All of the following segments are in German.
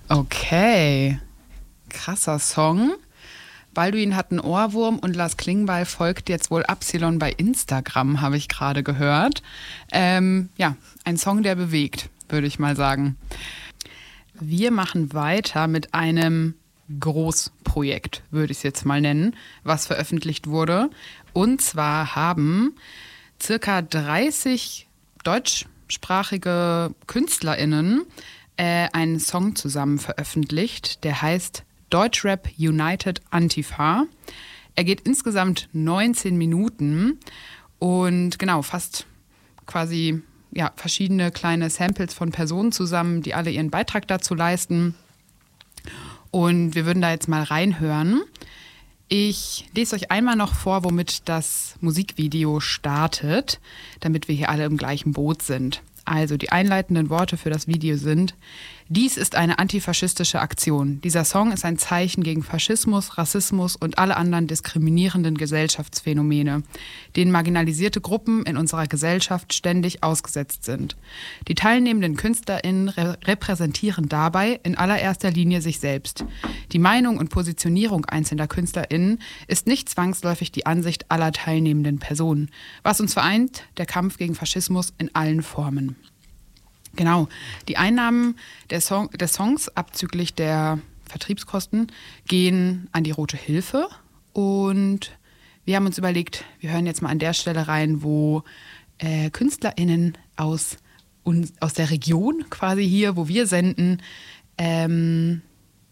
Okay, krasser Song. Balduin hat einen Ohrwurm und Lars Klingbeil folgt jetzt wohl Absilon bei Instagram, habe ich gerade gehört. Ein Song, der bewegt, würde ich mal sagen. Wir machen weiter mit einem Großprojekt, würde ich es jetzt mal nennen, was veröffentlicht wurde. Und zwar haben circa 30 deutschsprachige KünstlerInnen einen Song zusammen veröffentlicht, der heißt Deutschrap United Antifa. Er geht insgesamt 19 Minuten und genau, fasst quasi verschiedene kleine Samples von Personen zusammen, die alle ihren Beitrag dazu leisten. Und wir würden da jetzt mal reinhören. Ich lese euch einmal noch vor, womit das Musikvideo startet, damit wir hier alle im gleichen Boot sind. Also die einleitenden Worte für das Video sind: Dies ist eine antifaschistische Aktion. Dieser Song ist ein Zeichen gegen Faschismus, Rassismus und alle anderen diskriminierenden Gesellschaftsphänomene, denen marginalisierte Gruppen in unserer Gesellschaft ständig ausgesetzt sind. Die teilnehmenden KünstlerInnen repräsentieren dabei in allererster Linie sich selbst. Die Meinung und Positionierung einzelner KünstlerInnen ist nicht zwangsläufig die Ansicht aller teilnehmenden Personen. Was uns vereint, der Kampf gegen Faschismus in allen Formen. Genau, die Einnahmen des Songs abzüglich der Vertriebskosten gehen an die Rote Hilfe. Und wir haben uns überlegt, wir hören jetzt mal an der Stelle rein, wo KünstlerInnen aus der Region quasi hier, wo wir senden, singen,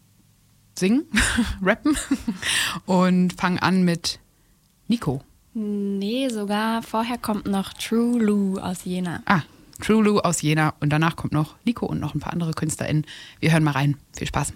rappen und fangen an mit Nico. Nee, sogar vorher kommt noch True Lou aus Jena. True Lou aus Jena und danach kommt noch Nico und noch ein paar andere KünstlerInnen. Wir hören mal rein. Viel Spaß.